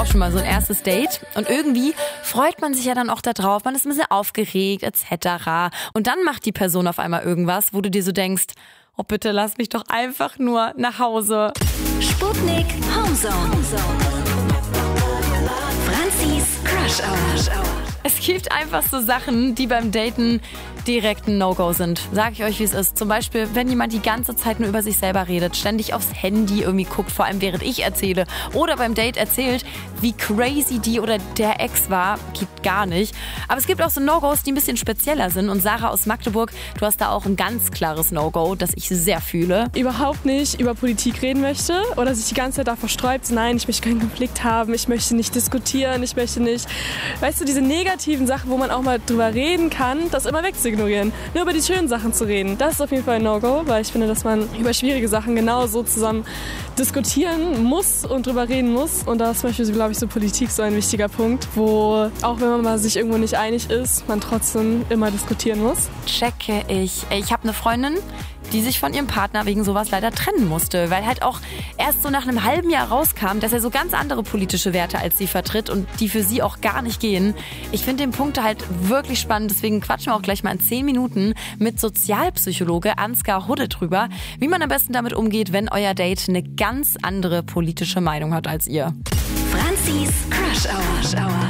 schon mal so ein erstes Date und irgendwie freut man sich ja dann auch da drauf, man ist ein bisschen aufgeregt etc. Und dann macht die Person auf einmal irgendwas, wo du dir so denkst, oh bitte lass mich doch einfach nur nach Hause. Sputnik Homezone. Franzis Crush Hour. Es gibt einfach so Sachen, die beim Daten direkt ein No-Go sind. Sag ich euch, wie es ist. Zum Beispiel, wenn jemand die ganze Zeit nur über sich selber redet, ständig aufs Handy irgendwie guckt, vor allem während ich erzähle. Oder beim Date erzählt, wie crazy die oder der Ex war. Geht gar nicht. Aber es gibt auch so No-Gos, die ein bisschen spezieller sind. Und Sarah aus Magdeburg, du hast da auch ein ganz klares No-Go, das ich sehr fühle. Überhaupt nicht über Politik reden möchte oder sich die ganze Zeit davor sträubt. Nein, ich möchte keinen Konflikt haben, ich möchte nicht diskutieren, ich möchte nicht, weißt du, diese negativen Sachen, wo man auch mal drüber reden kann, das immer wegzuignorieren. Nur über die schönen Sachen zu reden. Das ist auf jeden Fall ein No-Go, weil ich finde, dass man über schwierige Sachen genauso zusammen diskutieren muss und drüber reden muss. Und da ist zum Beispiel, glaube ich, so Politik so ein wichtiger Punkt, wo auch wenn man mal sich irgendwo nicht einig ist, man trotzdem immer diskutieren muss. Checke ich. Ich habe eine Freundin, die sich von ihrem Partner wegen sowas leider trennen musste, weil halt auch erst so nach einem halben Jahr rauskam, dass er so ganz andere politische Werte als sie vertritt und die für sie auch gar nicht gehen. Ich finde den Punkt halt wirklich spannend, deswegen quatschen wir auch gleich mal in 10 Minuten mit Sozialpsychologe Ansgar Hudde drüber, wie man am besten damit umgeht, wenn euer Date eine ganz andere politische Meinung hat als ihr. Franzis Crush Hour.